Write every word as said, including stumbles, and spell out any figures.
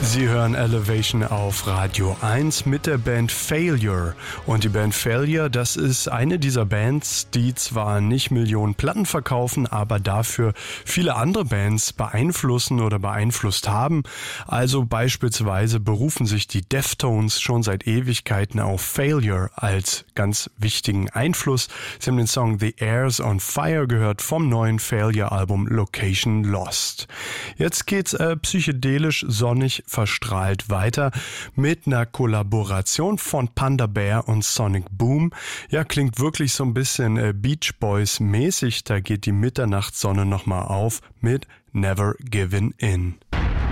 Sie hören Elevation auf Radio eins mit der Band Failure. Und die Band Failure, das ist eine dieser Bands, die zwar nicht Millionen Platten verkaufen, aber dafür viele andere Bands beeinflussen oder beeinflusst haben. Also beispielsweise berufen sich die Deftones schon seit Ewigkeiten auf Failure als ganz wichtigen Einfluss. Sie haben den Song The Air's on Fire gehört vom neuen Failure-Album Location Lost. Jetzt geht's äh, psychedelisch sonnig verstrahlt weiter mit einer Kollaboration von Panda Bear und Sonic Boom. Ja, klingt wirklich so ein bisschen äh, Beach Boys mäßig. Da geht die Mitternachtssonne nochmal auf mit Never Giving In.